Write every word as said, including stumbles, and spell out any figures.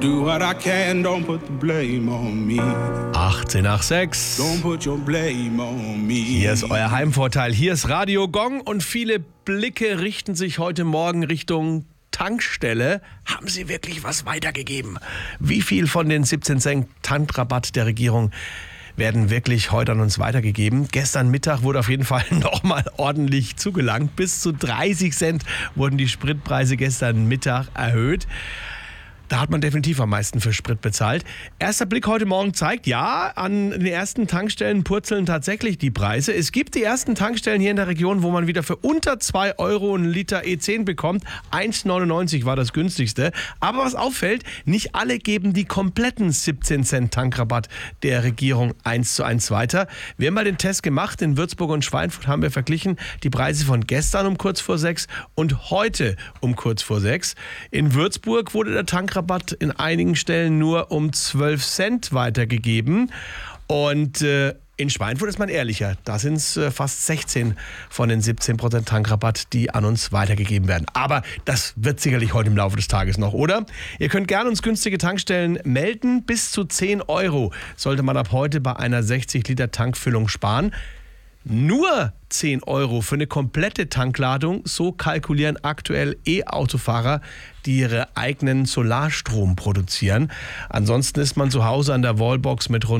Do what I can, don't put the blame on me. achtzehn nach sechs. Don't put your blame on me. Hier ist euer Heimvorteil. Hier ist Radio Gong und viele Blicke richten sich heute Morgen Richtung Tankstelle. Haben Sie wirklich was weitergegeben? Wie viel von den siebzehn Cent Tankrabatt der Regierung werden wirklich heute an uns weitergegeben? Gestern Mittag wurde auf jeden Fall nochmal ordentlich zugelangt. Bis zu dreißig Cent wurden die Spritpreise gestern Mittag erhöht. Da hat man definitiv am meisten für Sprit bezahlt. Erster Blick heute Morgen zeigt, ja, an den ersten Tankstellen purzeln tatsächlich die Preise. Es gibt die ersten Tankstellen hier in der Region, wo man wieder für unter zwei Euro einen Liter E zehn bekommt. eins neunundneunzig war das günstigste. Aber was auffällt, nicht alle geben die kompletten siebzehn Cent Tankrabatt der Regierung eins zu eins weiter. Wir haben mal den Test gemacht. In Würzburg und Schweinfurt haben wir verglichen die Preise von gestern um kurz vor sechs und heute um kurz vor sechs. In Würzburg wurde der Tankrabatt in einigen Stellen nur um zwölf Cent weitergegeben. Und äh, in Schweinfurt ist man ehrlicher. Da sind es äh, fast sechzehn von den siebzehn Prozent Tankrabatt, die an uns weitergegeben werden. Aber das wird sicherlich heute im Laufe des Tages noch, oder? Ihr könnt gerne uns günstige Tankstellen melden. Bis zu zehn Euro sollte man ab heute bei einer sechzig Liter Tankfüllung sparen. Nur zehn Euro für eine komplette Tankladung, so kalkulieren aktuell E-Autofahrer, die ihre eigenen Solarstrom produzieren. Ansonsten ist man zu Hause an der Wallbox mit rund